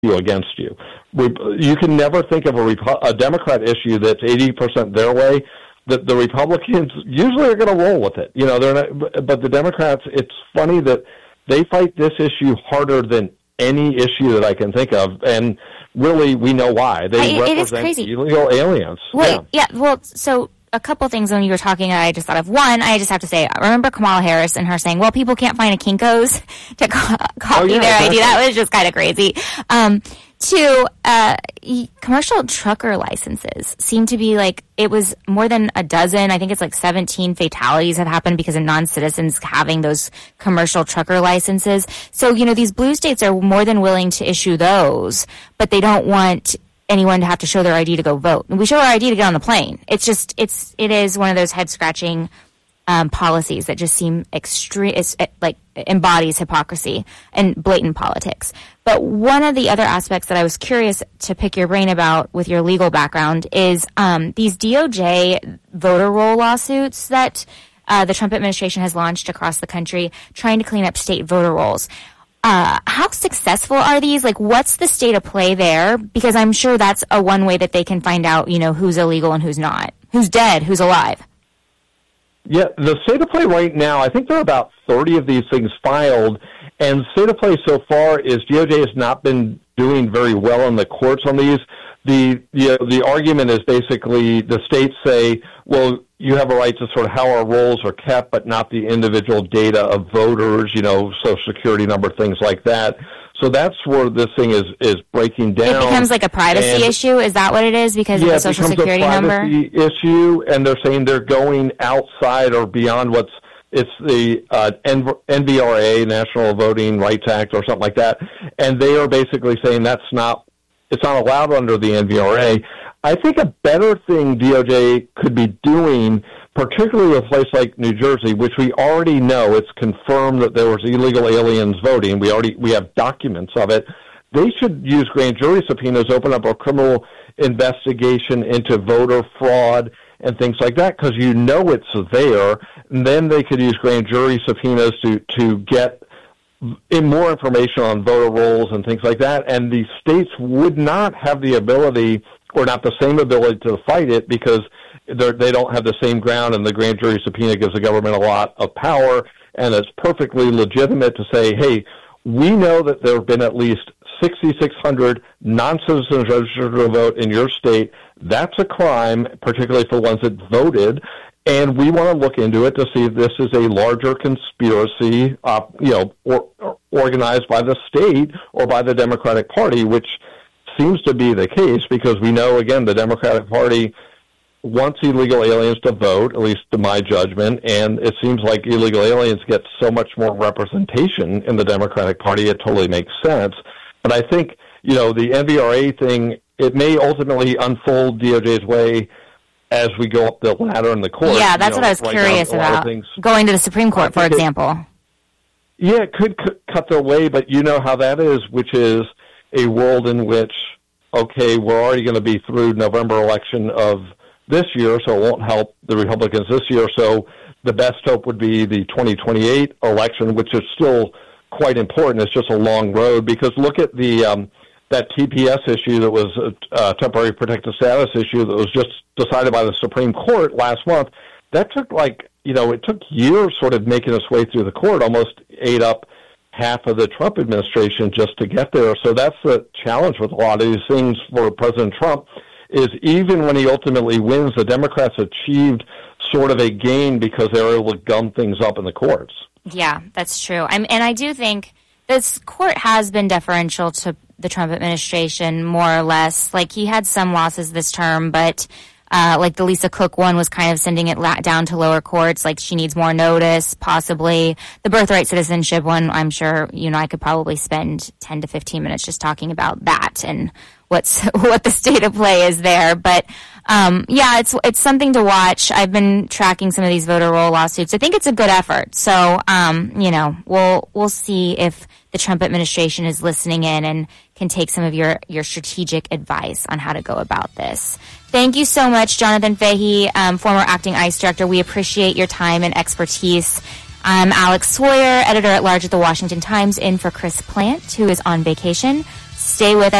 against you. You can never think of a Democrat issue that's 80% their way. The Republicans usually are going to roll with it. They're not, but the Democrats, it's funny that they fight this issue harder than any issue that I can think of, and really we know why. They represent illegal aliens. Well, so a couple things when you were talking, I just thought of one. I just have to say, I remember Kamala Harris and her saying, well, people can't find a Kinko's to copy their ID. That was just kind of crazy. Two, commercial trucker licenses seem to be it was more than a dozen. I think it's 17 fatalities have happened because of non-citizens having those commercial trucker licenses. So, these blue states are more than willing to issue those, but they don't want anyone to have to show their ID to go vote. We show our ID to get on the plane. It is one of those head-scratching policies that just seem extreme, embodies hypocrisy and blatant politics. But one of the other aspects that I was curious to pick your brain about with your legal background is these DOJ voter roll lawsuits that the Trump administration has launched across the country trying to clean up state voter rolls. How successful are these? What's the state of play there? Because I'm sure that's one way that they can find out, who's illegal and who's not, who's dead, who's alive. Yeah, the state of play right now, I think there are about 30 of these things filed, and state of play so far is DOJ has not been doing very well in the courts on these. The argument is basically the states say, well, you have a right to sort of how our rolls are kept, but not the individual data of voters, Social Security number, things like that. So that's where this thing is breaking down. It becomes a privacy issue? Is that what it is because of the Social Security number? Yeah, it becomes a privacy issue, and they're saying they're going outside or beyond it's the NVRA, National Voting Rights Act, or something like that, and they are basically saying it's not allowed under the NVRA. I think a better thing DOJ could be doing, particularly with a place like New Jersey, which we already know it's confirmed that there was illegal aliens voting. We have documents of it. They should use grand jury subpoenas, open up a criminal investigation into voter fraud and things like that, because it's there. And then they could use grand jury subpoenas to get more information on voter rolls and things like that. And the states would not have the ability, or not the same ability, to fight it because they don't have the same ground, and the grand jury subpoena gives the government a lot of power, and it's perfectly legitimate to say, hey, we know that there have been at least 6,600 non-citizens registered to vote in your state. That's a crime, particularly for the ones that voted, and we want to look into it to see if this is a larger conspiracy, organized by the state or by the Democratic Party, which seems to be the case because we know, again, the Democratic Party wants illegal aliens to vote, at least to my judgment, and it seems like illegal aliens get so much more representation in the Democratic Party, it totally makes sense. But I think, the NVRA thing, it may ultimately unfold DOJ's way as we go up the ladder in the court. Yeah, that's what I was curious about. Going to the Supreme Court, for example. Yeah, it could cut their way, but you know how that is, which is a world in which, okay, we're already going to be through November election of this year, so it won't help the Republicans this year. So the best hope would be the 2028 election, which is still quite important. It's just a long road because look at the that TPS issue that was a temporary protected status issue that was just decided by the Supreme Court last month. That took it took years sort of making its way through the court, almost ate up half of the Trump administration just to get there. So that's the challenge with a lot of these things for President Trump is even when he ultimately wins, the Democrats achieved sort of a gain because they were able to gum things up in the courts. Yeah, that's true. And I do think this court has been deferential to the Trump administration, more or less. He had some losses this term, but the Lisa Cook one was kind of sending it down to lower courts. She needs more notice, possibly. The birthright citizenship one, I'm sure, I could probably spend 10 to 15 minutes just talking about that and what the state of play is there. But, it's something to watch. I've been tracking some of these voter roll lawsuits. I think it's a good effort. So, we'll see if the Trump administration is listening in and can take some of your strategic advice on how to go about this. Thank you so much, Jonathan Fahey, former acting ICE director. We appreciate your time and expertise. I'm Alex Sawyer, editor-at-large at the Washington Times, in for Chris Plant, who is on vacation. Stay with us.